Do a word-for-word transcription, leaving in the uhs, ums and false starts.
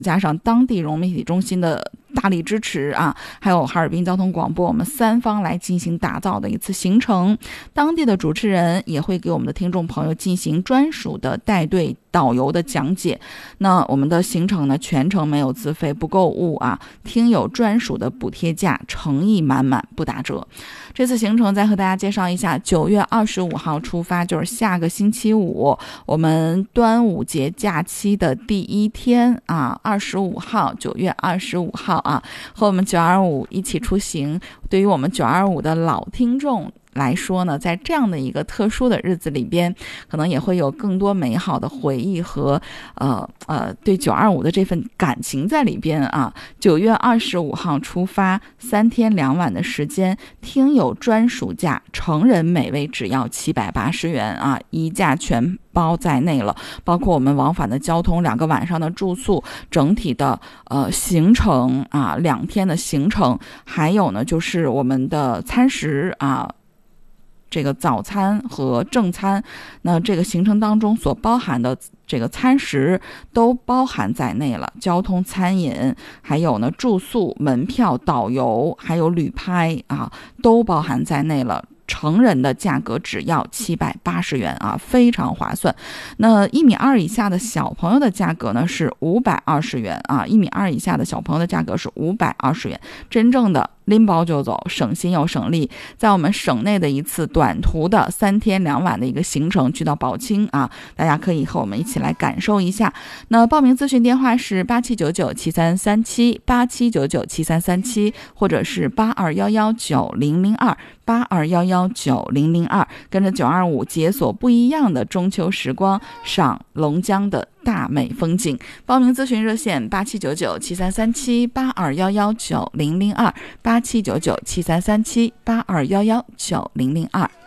加上当地融媒体中心的大力支持啊，还有哈尔滨交通广播，我们三方来进行打造的一次行程。当地的主持人也会给我们的听众朋友进行专属的带队导游的讲解。那我们的行程呢，全程没有自费，不购物啊，听友专属的补贴价，诚意满满，不打折。这次行程再和大家介绍一下，九月二十五号出发，就是下个星期五，我们端午节假期的第一天啊，二十五号，九月二十五号啊，和我们九二五一起出行。对于我们九二五的老听众来说呢，在这样的一个特殊的日子里边，可能也会有更多美好的回忆和呃呃对九二五的这份感情在里边啊。九月二十五号出发，三天两晚的时间，听友专属价，成人每位只要七百八十元啊，一价全包在内了，包括我们往返的交通、两个晚上的住宿、整体的呃行程啊，两天的行程，还有呢就是我们的餐食啊。这个早餐和正餐，那这个行程当中所包含的这个餐食都包含在内了，交通、餐饮，还有呢住宿、门票、导游，还有旅拍啊，都包含在内了。成人的价格只要七百八十元啊，非常划算。那一米二以下的小朋友的价格呢是五百二十元啊，一米二以下的小朋友的价格是五百二十元，真正的拎包就走，省心又省力。在我们省内的一次短途的三天两晚的一个行程，去到宝清啊，大家可以和我们一起来感受一下。那报名咨询电话是八七九九七三三七八七九九七三三七，或者是八二幺幺九零零二八二幺幺九零零二，跟着九二五解锁不一样的中秋时光，赏龙江的大美风景。报名咨询热线八七九九七三三七八二幺幺九零零二八七九九七三三七八二幺幺九零零二。